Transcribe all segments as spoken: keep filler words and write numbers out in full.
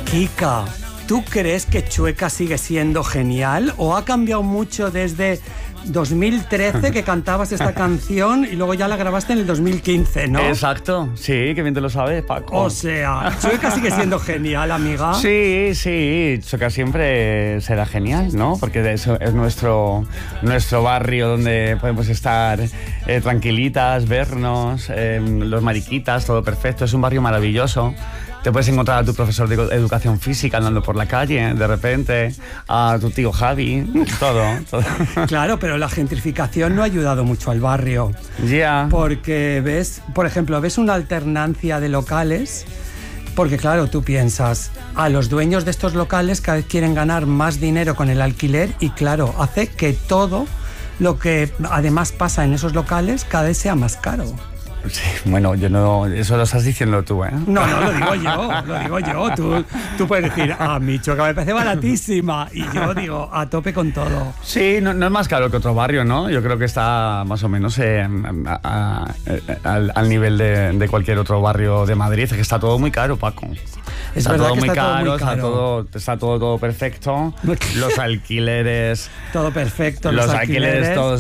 Kika, ¿tú crees que Chueca sigue siendo genial o ha cambiado mucho desde dos mil trece que cantabas esta canción y luego ya la grabaste en el dos mil quince, ¿no? Exacto, sí, que bien te lo sabes, Paco. O sea, Chueca sigue siendo genial, amiga. Sí, sí, Chueca siempre será genial, ¿no? Porque eso es nuestro, nuestro barrio donde podemos estar eh, tranquilitas, vernos, eh, los mariquitas, todo perfecto. Es un barrio maravilloso. Te puedes encontrar a tu profesor de educación física andando por la calle, de repente, a tu tío Javi, todo, todo. Claro, pero la gentrificación no ha ayudado mucho al barrio. Ya. Yeah. Porque ves, por ejemplo, ves una alternancia de locales, porque claro, tú piensas, a los dueños de estos locales cada vez quieren ganar más dinero con el alquiler y claro, hace que todo lo que además pasa en esos locales cada vez sea más caro. Sí, bueno, yo no, eso lo estás diciendo tú, ¿eh? No, no, lo digo yo, lo digo yo. Tú, tú puedes decir, a mí Chueca me parece baratísima. Y yo digo, a tope con todo. Sí, no, no es más caro que otro barrio, ¿no? Yo creo que está más o menos eh, a, a, a, al, al nivel de, de cualquier otro barrio de Madrid, que está todo muy caro, Paco. Es está verdad todo que muy está caro, todo muy caro. Está todo, está todo, todo perfecto. Los alquileres... Todo perfecto. Los, los alquileres, alquileres todos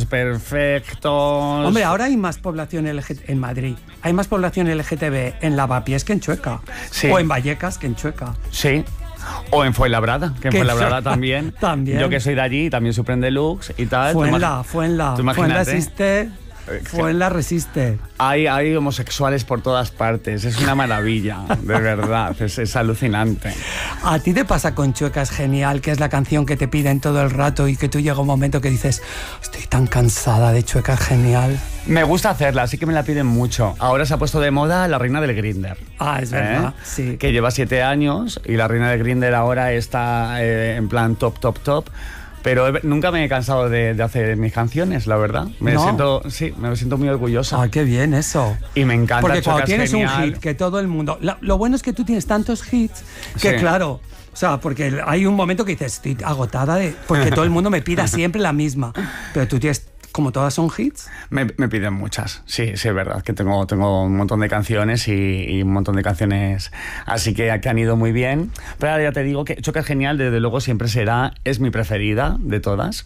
perfectos. Hombre, ahora hay más población L G T B en Madrid. Hay más población L G T B en Lavapiés que en Chueca. Sí. O en Vallecas que en Chueca. Sí. O en Fuenlabrada, que en Fuenlabrada también. También. Yo que soy de allí, también sufren deluxe y tal. Fuenla, Fuenla. Fuenla existe... Fuenla resiste. Hay, hay homosexuales por todas partes. Es una maravilla, de verdad. Es, es alucinante. ¿A ti te pasa con Chueca es genial, que es la canción que te piden todo el rato y que tú llega un momento que dices, estoy tan cansada de Chueca es genial? Me gusta hacerla, así que me la piden mucho. Ahora se ha puesto de moda la reina del Grindr. Ah, es verdad, ¿Eh? sí. Que lleva siete años y la reina del Grindr ahora está eh, en plan top, top, top. Pero he, nunca me he cansado de, de hacer mis canciones, la verdad. Me ¿No? siento, sí, me siento muy orgullosa. Ah, qué bien eso. Y me encanta. Porque cuando Chueca tienes es un genial. hit que todo el mundo... La, lo bueno es que tú tienes tantos hits que, Sí. claro... O sea, porque hay un momento que dices, estoy agotada de... Porque todo el mundo me pida siempre la misma. Pero tú tienes... Como todas son hits. Me, me piden muchas, sí, sí, es verdad, que tengo, tengo un montón de canciones y, y un montón de canciones así que, que han ido muy bien. Pero ahora ya te digo que Chueca es genial, desde luego siempre será, es mi preferida de todas.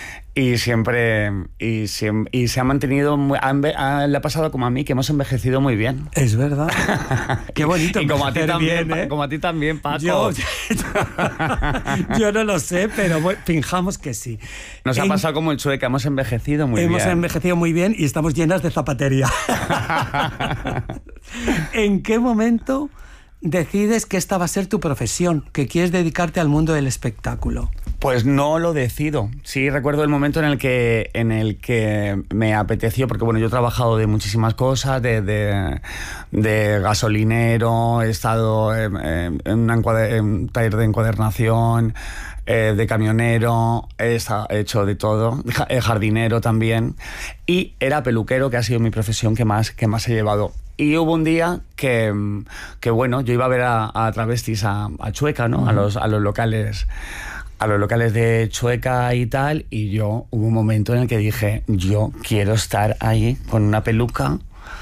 Y siempre, y, siempre, y se ha mantenido, muy, ha, ha, le ha pasado como a mí, que hemos envejecido muy bien. Es verdad. Qué bonito. Y como a ti también, bien, ¿eh? como a ti también, Paco. Yo, yo no lo sé, pero bueno, finjamos que sí. Nos en, ha pasado como el Chueca, hemos envejecido muy hemos bien. Hemos envejecido muy bien y estamos llenas de zapatería. ¿En qué momento decides que esta va a ser tu profesión, que quieres dedicarte al mundo del espectáculo? Pues no lo decido. Sí, recuerdo el momento en el que, en el que me apeteció, porque bueno, yo he trabajado de muchísimas cosas, de, de, de gasolinero, he estado en, en, una encuader, en un taller de encuadernación, eh, de camionero, he, estado, he hecho de todo, jardinero también, y era peluquero, que ha sido mi profesión que más, que más he llevado. Y hubo un día que, que bueno, yo iba a ver a, a travestis a, a Chueca, ¿no? Uh-huh. a, los, a los locales... a los locales de Chueca y tal, y yo hubo un momento en el que dije, yo quiero estar ahí con una peluca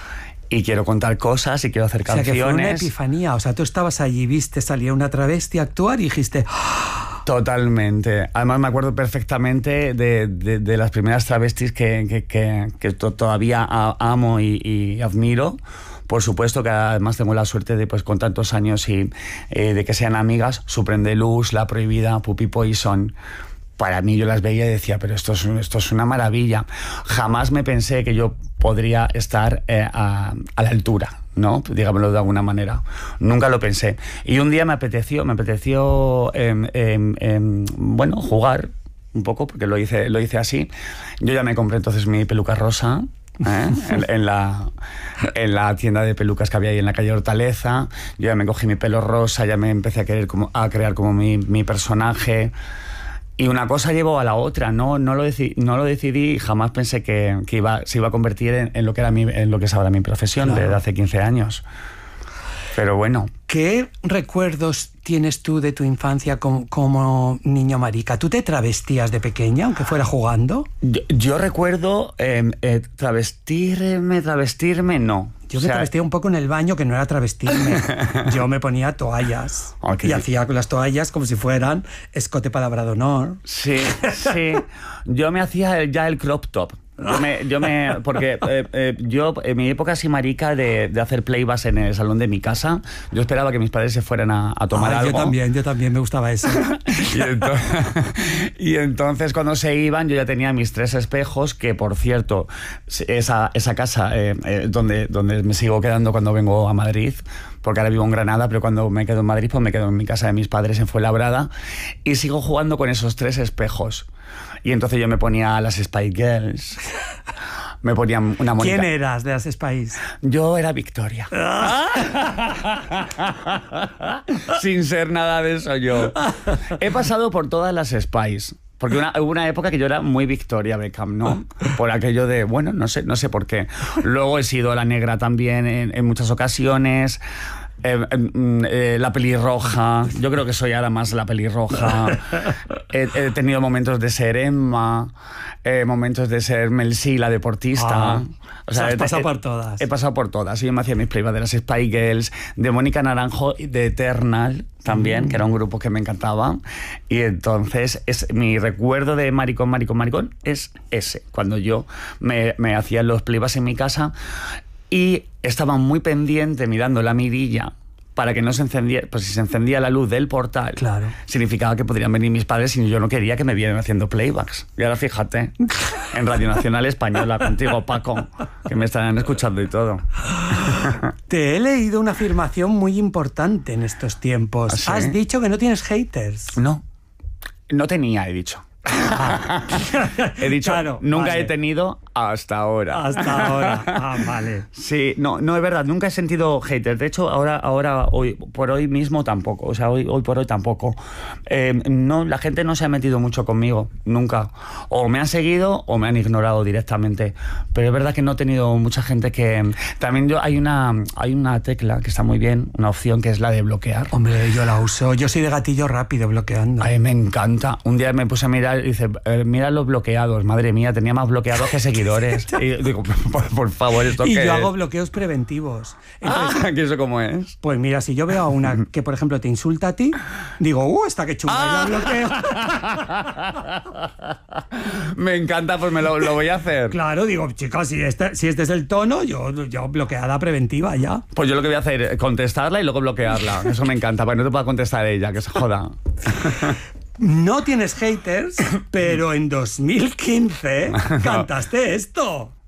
y quiero contar cosas y quiero hacer canciones. O sea, que fue una epifanía, o sea, tú estabas allí, viste, salía una travesti a actuar y dijiste... ¡Oh! Totalmente. Además me acuerdo perfectamente de, de, de las primeras travestis que, que, que, que todavía amo y, y admiro. Por supuesto que además tengo la suerte de, pues con tantos años y eh, de que sean amigas, Supreme Deluxe, La Prohibida, Puppy Poison. Para mí yo las veía y decía, pero esto es, esto es una maravilla. Jamás me pensé que yo podría estar eh, a, a la altura, ¿no? Dígamelo de alguna manera. Nunca lo pensé. Y un día me apeteció, me apeteció, eh, eh, eh, bueno, jugar un poco, porque lo hice, lo hice así. Yo ya me compré entonces mi peluca rosa, ¿eh? en, en, la, en la tienda de pelucas que había ahí en la calle Hortaleza. Yo ya me cogí mi pelo rosa, ya me empecé a, querer como, a crear como mi, mi personaje. Y una cosa llevó a la otra, no, no, lo, decidí, no lo decidí y jamás pensé que, que iba, se iba a convertir en, en, lo que era mi, en lo que es ahora mi profesión, claro, desde hace quince años. Pero bueno. ¿Qué recuerdos tienes tú de tu infancia como, como niño marica? ¿Tú te travestías de pequeña, aunque fuera jugando? Yo, yo recuerdo eh, eh, travestirme, travestirme, no. Yo me o sea, travestía un poco en el baño, que no era travestirme. Yo me ponía toallas. Okay. Y hacía con las toallas como si fueran escote palabra de honor. Sí, sí. Yo me hacía ya el crop top. Yo me, yo me, porque eh, eh, yo en mi época así marica de, de hacer playbacks en el salón de mi casa, yo esperaba que mis padres se fueran a, a tomar Ay, algo. Yo también, yo también me gustaba eso. y, entonces, y entonces cuando se iban yo ya tenía mis tres espejos, que por cierto, esa, esa casa eh, eh, donde, donde me sigo quedando cuando vengo a Madrid, porque ahora vivo en Granada, pero cuando me quedo en Madrid pues me quedo en mi casa de mis padres en Fuenlabrada y sigo jugando con esos tres espejos. Y entonces yo me ponía las Spice Girls, me ponía una Mónica. ¿Quién eras de las Spice? Yo era Victoria. Sin ser nada de eso yo. He pasado por todas las Spice. Porque una, hubo una época que yo era muy Victoria Beckham, ¿no? Por aquello de, bueno, no sé, no sé por qué. Luego he sido la negra también en, en muchas ocasiones. Eh, eh, la pelirroja, yo creo que soy ahora más la pelirroja. He, he tenido momentos de ser Emma, eh, momentos de ser Mel C, la deportista. Ah, o sea, has he, pasado he, por todas. He pasado por todas. Yo me hacía mis playbacks de las Spice Girls, de Mónica Naranjo y de Eternal también, mm. que era un grupo que me encantaba. Y entonces es, mi recuerdo de maricón, maricón, maricón es ese, cuando yo me, me hacía los playbacks en mi casa. Y estaba muy pendiente mirando la mirilla para que no se encendiera, pues si se encendía la luz del portal, claro, significaba que podrían venir mis padres y yo no quería que me vieran haciendo playbacks. Y ahora fíjate, en Radio Nacional Española, contigo, Paco, que me estarán escuchando y todo. Te he leído una afirmación muy importante en estos tiempos. ¿Sí? Has dicho que no tienes haters. No, no tenía, he dicho. Ah. He dicho, claro, nunca vale. he tenido hasta ahora. Hasta ahora. Ah, vale. Sí, no, no es verdad, nunca he sentido haters. De hecho, ahora, ahora hoy, por hoy mismo tampoco. O sea, hoy, hoy por hoy tampoco. Eh, no, la gente no se ha metido mucho conmigo, nunca. O me han seguido o me han ignorado directamente. Pero es verdad que no he tenido mucha gente que... También yo hay una, hay una tecla que está muy bien, una opción que es la de bloquear. Hombre, yo la uso. Yo soy de gatillo rápido bloqueando. A mí me encanta. Un día me puse a mirar y dice, eh, mira los bloqueados, madre mía, tenía más bloqueados que seguidores. Y digo, por, por favor, ¿esto y qué yo es? hago bloqueos preventivos. Entonces, ah, ¿que eso cómo es? Pues mira, si yo veo a una que, por ejemplo, te insulta a ti, digo, ¡uh, esta que chunga! Ah. Y la bloqueo. Me encanta, pues me lo, lo voy a hacer. Claro, digo, chicos, si este, si este es el tono, yo, yo bloqueada preventiva ya. Pues yo lo que voy a hacer es contestarla y luego bloquearla. Eso me encanta, para que no te pueda contestar ella, que se joda. No tienes haters, pero en dos mil quince cantaste esto.